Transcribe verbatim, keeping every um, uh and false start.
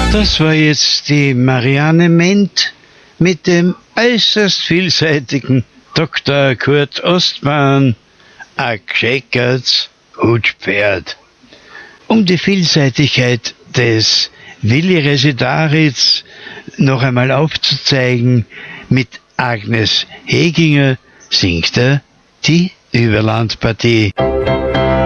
Das war jetzt die Marianne Ment mit dem äußerst vielseitigen Doktor Kurt Ostmann, ein gescheckertes Hutpferd. Um die Vielseitigkeit des Willi Residaritz noch einmal aufzuzeigen, mit Agnes Heginger singt er die Überlandpartie.